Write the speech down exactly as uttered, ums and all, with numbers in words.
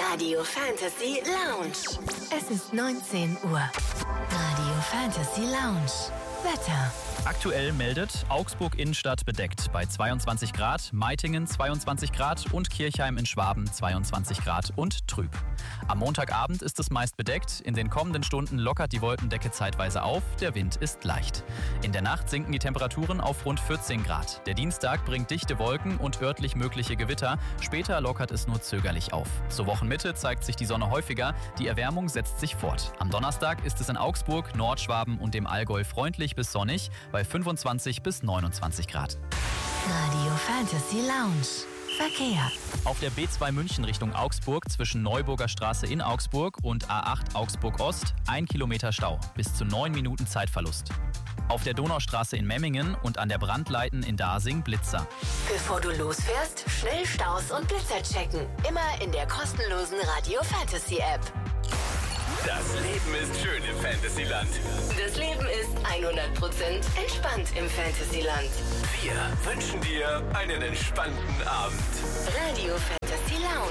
Radio Fantasy Lounge. Es ist neunzehn Uhr. Radio Fantasy Lounge. Wetter. Aktuell meldet Augsburg Innenstadt bedeckt bei zweiundzwanzig Grad, Meitingen zweiundzwanzig Grad und Kirchheim in Schwaben zweiundzwanzig Grad und trüb. Am Montagabend ist es meist bedeckt, in den kommenden Stunden lockert die Wolkendecke zeitweise auf, der Wind ist leicht. In der Nacht sinken die Temperaturen auf rund vierzehn Grad. Der Dienstag bringt dichte Wolken und örtlich mögliche Gewitter, später lockert es nur zögerlich auf. Zur Wochenmitte zeigt sich die Sonne häufiger, die Erwärmung setzt sich fort. Am Donnerstag ist es in Augsburg, Nordschwaben und dem Allgäu freundlich bis sonnig bei fünfundzwanzig bis neunundzwanzig Grad. Radio Fantasy Lounge. Verkehr. Auf der B zwei München Richtung Augsburg zwischen Neuburger Straße in Augsburg und A acht Augsburg Ost ein Kilometer Stau, bis zu neun Minuten Zeitverlust. Auf der Donaustraße in Memmingen und an der Brandleiten in Dasing Blitzer. Bevor du losfährst, schnell Staus und Blitzer checken. Immer in der kostenlosen Radio Fantasy App. Das Leben ist schön im Fantasyland. Das Leben ist hundert Prozent entspannt im Fantasyland. Wir wünschen dir einen entspannten Abend. Radio Fantasy Lounge.